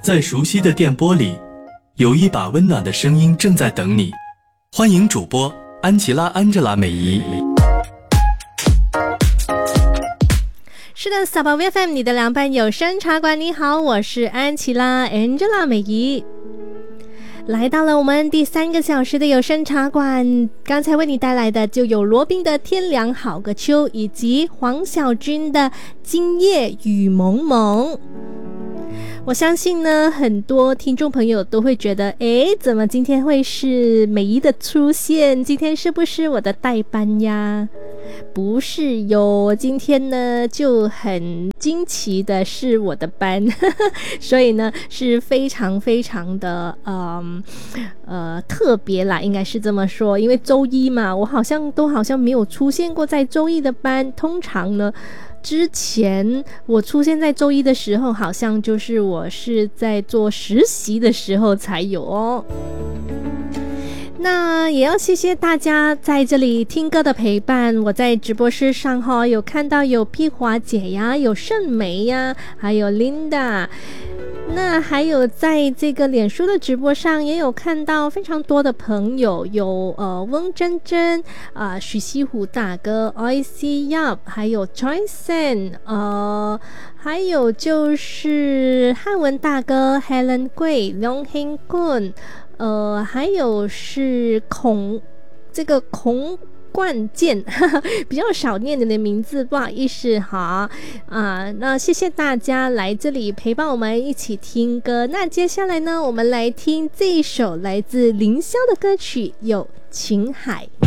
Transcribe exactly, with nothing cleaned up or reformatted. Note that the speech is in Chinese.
在熟悉的电波里，有一把温暖的声音正在等你。欢迎主播安琪拉安吉拉美仪。 是的，撒宝 V F M 你的凉拌有声茶馆，你好，我是安琪拉 Angela 美仪。来到了我们第三个小时的有声茶馆，刚才为你带来的就有罗宾的天凉好个秋，以及黄小军的今夜雨蒙蒙。我相信呢，很多听众朋友都会觉得，诶，怎么今天会是美仪的出现？今天是不是我的代班呀？不是哟，今天呢就很惊奇的是我的班所以呢是非常非常的呃呃特别啦，应该是这么说，因为周一嘛，我好像都好像没有出现过在周一的班。通常呢之前我出现在周一的时候，好像就是我是在做实习的时候才有哦。那也要谢谢大家在这里听歌的陪伴。我在直播室上哈，有看到有碧华姐呀，有盛梅呀，还有 Linda。那还有在这个脸书的直播上也有看到非常多的朋友，有呃翁真真啊、呃、许西湖大哥 I C Yup， 还有 Joyce， 呃还有就是汉文大哥 Helen 贵 Long Heng Kun， 呃还有是孔这个孔冠健比较少念你的名字，不好意思哈啊，那谢谢大家来这里陪伴我们一起听歌。那接下来呢，我们来听这一首来自凌霄的歌曲《有情海》。